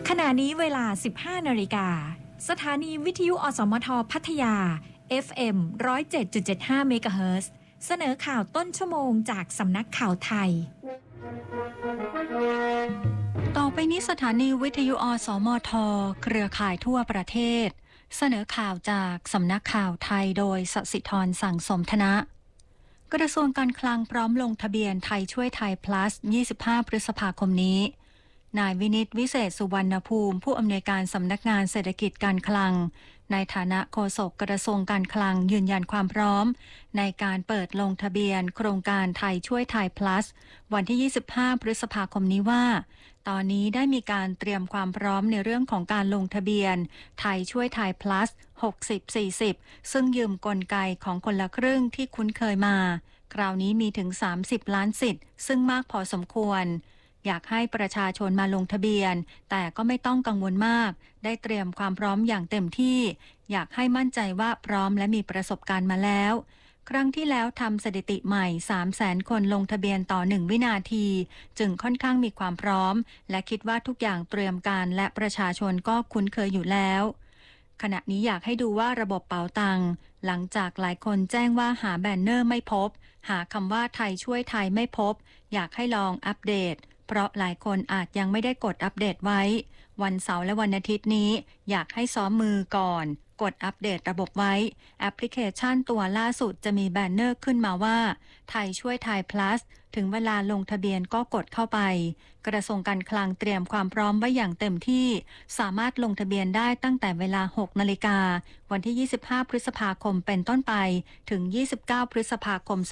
ขณะนี้เวลา 15 นาฬิกาสถานีวิทยุอสมทพัทยา FM 107.75 เมกะเฮิรตซ์เสนอข่าวต้นชั่วโมงจากสำนักข่าวไทยต่อไปนี้สถานีวิทยุอสมทเครือข่ายทั่วประเทศเสนอข่าวจากสำนักข่าวไทยโดยสศิธรสั่งสมธนะกระทรวงการคลังพร้อมลงทะเบียนไทยช่วยไทย plus 25 พฤษภาคมนี้นายวินิตวิเศษสุวรรณภูมิผู้อำนวยการสำนักงานเศรษฐกิจการคลังในฐานะโฆษกกระทรวงการคลังยืนยันความพร้อมในการเปิดลงทะเบียนโครงการไทยช่วยไทย plus วันที่ 25 พฤษภาคมนี้ว่าตอนนี้ได้มีการเตรียมความพร้อมในเรื่องของการลงทะเบียนไทยช่วยไทย plus 60-40 ซึ่งยืมกลไกของคนละครึ่งที่คุ้นเคยมาคราวนี้มีถึง30ล้านสิทธิ์ซึ่งมากพอสมควรอยากให้ประชาชนมาลงทะเบียนแต่ก็ไม่ต้องกังวลมากได้เตรียมความพร้อมอย่างเต็มที่อยากให้มั่นใจว่าพร้อมและมีประสบการณ์มาแล้วครั้งที่แล้วทำสถิติใหม่ 300,000 คนลงทะเบียนต่อ1วินาทีจึงค่อนข้างมีความพร้อมและคิดว่าทุกอย่างเตรียมการและประชาชนก็คุ้นเคยอยู่แล้วขณะนี้อยากให้ดูว่าระบบเป๋าตังค์หลังจากหลายคนแจ้งว่าหาแบนเนอร์ไม่พบหาคำว่าไทยช่วยไทยไม่พบอยากให้ลองอัปเดตเพราะหลายคนอาจยังไม่ได้กดอัปเดตไว้วันเสาร์และวันอาทิตย์นี้อยากให้ซ้อมมือก่อนกดอัปเดตระบบไว้แอปพลิเคชันตัวล่าสุดจะมีแบนเนอร์ขึ้นมาว่าไทยช่วยไทย plus ถึงเวลาลงทะเบียนก็กดเข้าไปกระทรวงการคลังเตรียมความพร้อมไว้อย่างเต็มที่สามารถลงทะเบียนได้ตั้งแต่เวลา 6 นาฬิกาวันที่ 25 พฤษภาคมเป็นต้นไปถึง 29 พฤษภาคม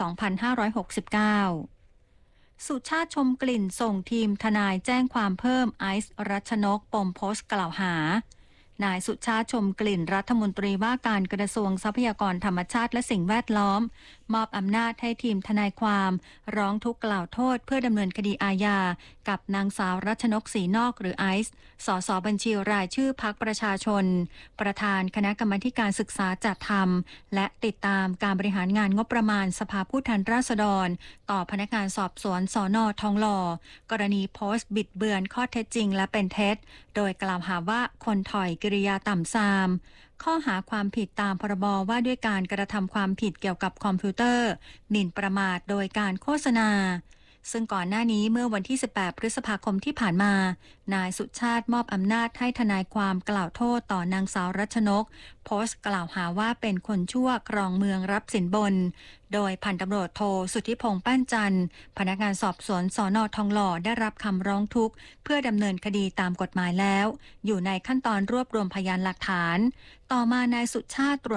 2569สุชาติชมกลิ่นส่งทีมทนายแจ้งความเพิ่มไอซ์รัชนกปมโพสต์กล่าวหานายสุชาติชมกลิ่นรัฐมนตรีว่าการกระทรวงทรัพยากรธรรมชาติและสิ่งแวดล้อมมอบอำนาจให้ทีมทนายความร้องทุกข์กล่าวโทษเพื่อดำเนินคดีอาญากับนางสาวรัชนกศรีนอกหรือไอซ์สสบัญชีรายชื่อพรรคประชาชนประธานคณะกรรมาการศึกษาจัดทำและติดตามการบริหารงานงบประมาณสภาผู้แทนราษฎรต่อพนักงานสอบสวนสน.ทองหล่อกรณีโพสต์บิดเบือนข้อเท็จจริงและเป็นเท็จโดยกล่าวหาว่าคนถอยกิริยาต่ำทรามข้อหาความผิดตามพรบว่าด้วยการกระทำความผิดเกี่ยวกับคอมพิวเตอร์หมิ่นประมาทโดยการโฆษณาซึ่งก่อนหน้านี้เมื่อวันที่ 18 พฤษภาคมที่ผ่านมานายสุชาติมอบอำนาจให้ทนายความกล่าวโทษต่อนางสาวรัชนกโพสต์กล่าวหาว่าเป็นคนชั่วครองเมืองรับสินบนโดยพันตำรวจโทสุทธิพงษ์แป้นจันทร์พนักงานสอบสวนสน.ทองหล่อได้รับคำร้องทุกข์เพื่อดำเนินคดีตามกฎหมายแล้วอยู่ในขั้นตอนรวบรวมพยานหลักฐานต่อมานายสุชาติ